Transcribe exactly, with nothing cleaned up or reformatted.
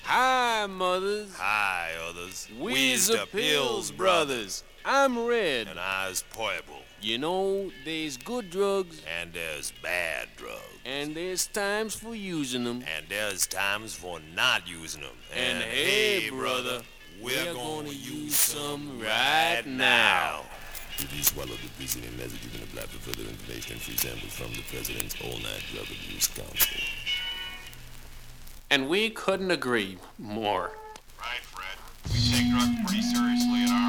Hi, mothers. Hi, others. We's the Pills Brothers. I'm Red. And I's Poible. You know, there's good drugs. And there's bad drugs. And there's times for using them. And there's times for not using them. And, and hey, brother, we're, we're gonna, gonna use some right now. Did you swallow the preceding message? You can apply for further information and free samples from the President's All-Night Drug Abuse Council. And we couldn't agree more. Right, Fred. We take drugs pretty seriously in our